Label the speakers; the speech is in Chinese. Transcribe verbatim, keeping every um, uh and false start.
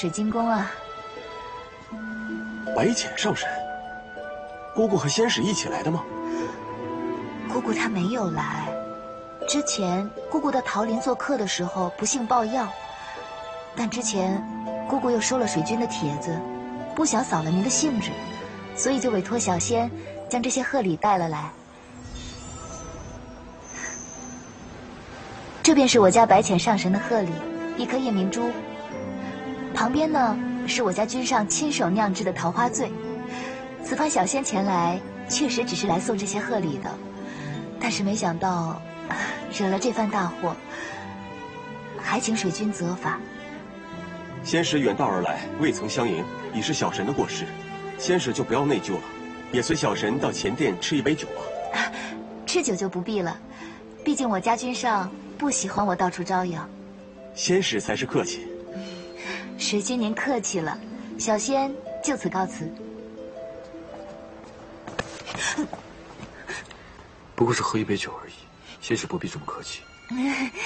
Speaker 1: 水晶宫啊。
Speaker 2: 白浅上神，姑姑和仙使一起来的吗？
Speaker 1: 姑姑她没有来。之前姑姑到桃林做客的时候，不幸抱恙，但之前姑姑又收了水君的帖子，不想扫了您的兴致，所以就委托小仙将这些贺礼带了来。这便是我家白浅上神的贺礼，一颗夜明珠。旁边呢是我家君上亲手酿制的桃花醉。此番小仙前来，确实只是来送这些贺礼的，但是没想到惹了这番大祸，还请水君责罚。
Speaker 2: 仙使远道而来，未曾相迎，已是小神的过失，仙使就不要内疚了，也随小神到前殿吃一杯酒吧。
Speaker 1: 啊，吃酒就不必了，毕竟我家君上不喜欢我到处招摇。
Speaker 2: 仙使才是客气。
Speaker 1: 水君您客气了，小仙就此告辞。
Speaker 3: 不过是喝一杯酒而已，仙使不必这么客气。